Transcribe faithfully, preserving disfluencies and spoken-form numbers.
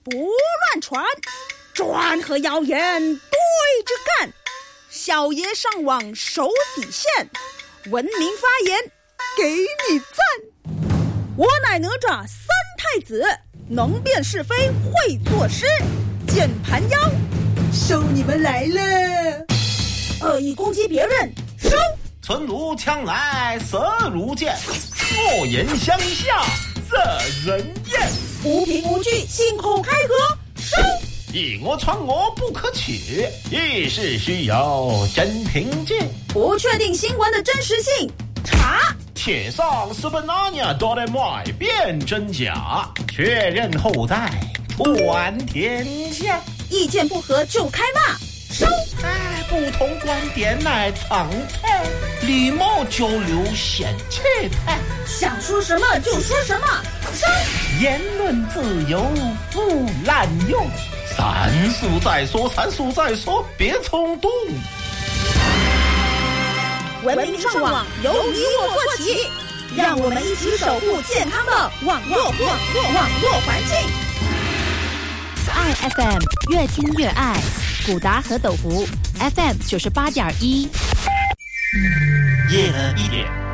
不乱传，专和谣言对着干。小爷上网守底线，文明发言给你赞。我乃哪吒三太子，能辨是非会作诗，键盘妖收你们来了。恶意攻击别人收。 存如枪来色如剑，恶言相向惹人厌。 无凭无据信口开河收。 以讹传讹不可取，一事需有真凭据。 不确定新闻的真实性查。 铁上是本那年都得买遍真假，确认后再传天下。 意见不合就开骂收。 哎，不同观点乃常态，礼貌交流显气派。 想说什么就说什么收。 言论自由不滥用，三思再说，三思再说，别冲动。 文明上网由你我做起，让我们一起守护健康的网络网络网络环境。 爱 F M 越听越爱，古达和斗湖 F M 九十八点一。 夜了一点。